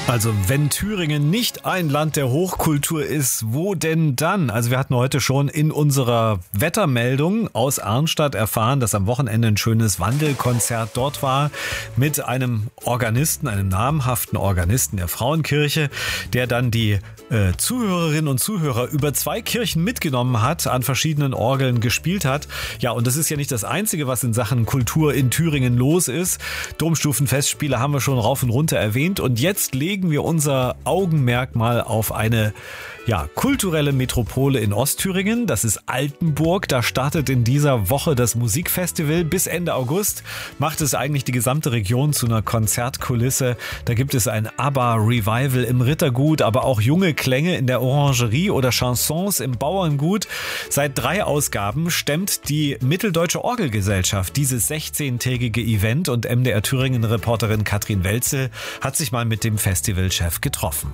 Also wenn Thüringen nicht ein Land der Hochkultur ist, wo denn dann? Also wir hatten heute schon in unserer Wettermeldung aus Arnstadt erfahren, dass am Wochenende ein schönes Wandelkonzert dort war mit einem Organisten, einem namhaften Organisten der Frauenkirche, der dann die Zuhörerinnen und Zuhörer über 2 Kirchen mitgenommen hat, an verschiedenen Orgeln gespielt hat. Ja, und das ist ja nicht das Einzige, was in Sachen Kultur in Thüringen los ist. Domstufenfestspiele haben wir schon rauf und runter erwähnt. Und jetzt legen wir unser Augenmerk mal auf eine kulturelle Metropole in Ostthüringen. Das ist Altenburg. Da startet in dieser Woche das Musikfestival. Bis Ende August macht es eigentlich die gesamte Region zu einer Konzertkulisse. Da gibt es ein ABBA-Revival im Rittergut, aber auch junge Klänge in der Orangerie oder Chansons im Bauerngut. Seit 3 Ausgaben stemmt die Mitteldeutsche Orgelgesellschaft dieses 16-tägige Event und MDR Thüringen-Reporterin Katrin Welzel hat sich mal mit dem Festivalchef getroffen.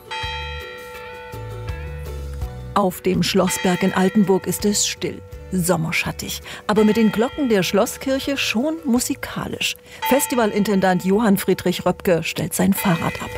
Auf dem Schlossberg in Altenburg ist es still, sommerschattig, aber mit den Glocken der Schlosskirche schon musikalisch. Festivalintendant Johann Friedrich Röpke stellt sein Fahrrad ab.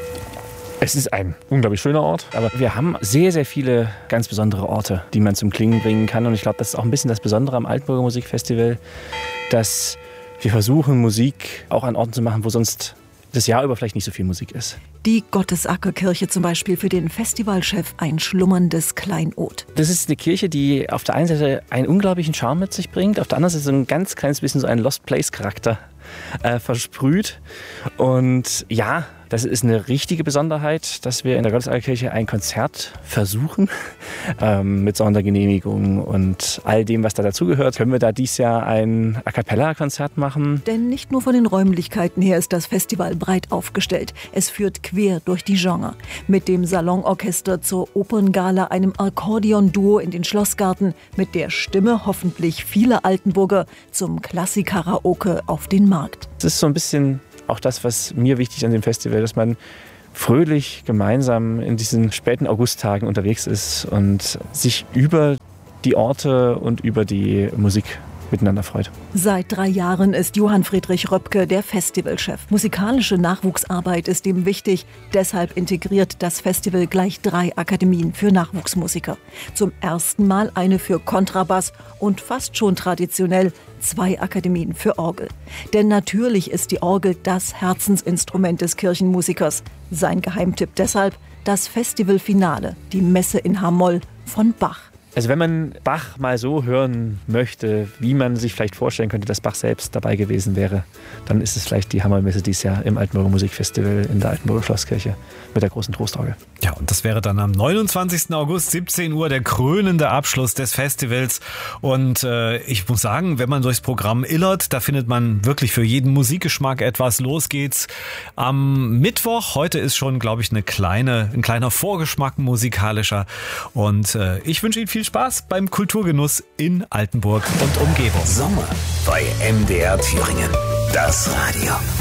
Es ist ein unglaublich schöner Ort, aber wir haben sehr, sehr viele ganz besondere Orte, die man zum Klingen bringen kann. Und ich glaube, das ist auch ein bisschen das Besondere am Altenburger Musikfestival, dass wir versuchen, Musik auch an Orten zu machen, wo sonst das Jahr über vielleicht nicht so viel Musik ist. Die Gottesackerkirche zum Beispiel für den Festivalchef ein schlummerndes Kleinod. Das ist eine Kirche, die auf der einen Seite einen unglaublichen Charme mit sich bringt, auf der anderen Seite so ein ganz kleines bisschen so einen Lost Place-Charakter versprüht. Und ja, das ist eine richtige Besonderheit, dass wir in der Gottesackerkirche ein Konzert versuchen. Mit Sondergenehmigung und all dem, was da dazugehört, können wir da dieses Jahr ein A-Cappella-Konzert machen. Denn nicht nur von den Räumlichkeiten her ist das Festival breit aufgestellt. Es führt quer durch die Genre. Mit dem Salonorchester zur Operngala, einem Akkordeon-Duo in den Schlossgarten, mit der Stimme hoffentlich vieler Altenburger zum Klassik-Karaoke auf den Markt. Das ist so ein bisschen auch das, was mir wichtig ist an dem Festival, dass man fröhlich gemeinsam in diesen späten Augusttagen unterwegs ist und sich über die Orte und über die Musik miteinander freut. Seit 3 Jahren ist Johann Friedrich Röpke der Festivalchef. Musikalische Nachwuchsarbeit ist ihm wichtig. Deshalb integriert das Festival gleich 3 Akademien für Nachwuchsmusiker. Zum ersten Mal eine für Kontrabass und fast schon traditionell 2 Akademien für Orgel. Denn natürlich ist die Orgel das Herzensinstrument des Kirchenmusikers. Sein Geheimtipp deshalb das Festivalfinale, die Messe in H-Moll von Bach. Also wenn man Bach mal so hören möchte, wie man sich vielleicht vorstellen könnte, dass Bach selbst dabei gewesen wäre, dann ist es vielleicht die Hammermesse dieses Jahr im Altenburger Musikfestival in der Altenburger Schlosskirche mit der großen Trostorgel. Ja, und das wäre dann am 29. August, 17 Uhr, der krönende Abschluss des Festivals. Und ich muss sagen, wenn man durchs Programm illert, da findet man wirklich für jeden Musikgeschmack etwas. Los geht's am Mittwoch. Heute ist schon, glaube ich, ein kleiner Vorgeschmack musikalischer. Und ich wünsche Ihnen viel Spaß beim Kulturgenuss in Altenburg und Umgebung. Sommer bei MDR Thüringen. Das Radio.